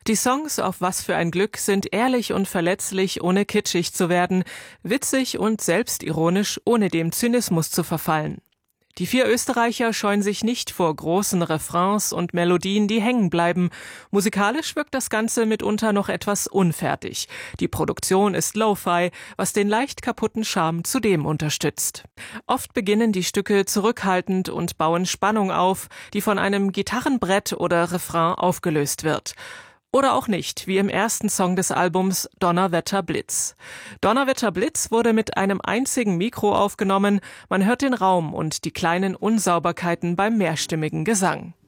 Die Songs Auf was für ein Glück sind ehrlich und verletzlich, ohne kitschig zu werden, witzig und selbstironisch, ohne dem Zynismus zu verfallen. Die 4 Österreicher scheuen sich nicht vor großen Refrains und Melodien, die hängen bleiben. Musikalisch wirkt das Ganze mitunter noch etwas unfertig. Die Produktion ist Lo-Fi, was den leicht kaputten Charme zudem unterstützt. Oft beginnen die Stücke zurückhaltend und bauen Spannung auf, die von einem Gitarrenbrett oder Refrain aufgelöst wird. Oder auch nicht, wie im ersten Song des Albums Donnerwetter Blitz. Donnerwetter Blitz wurde mit einem einzigen Mikro aufgenommen, man hört den Raum und die kleinen Unsauberkeiten beim mehrstimmigen Gesang.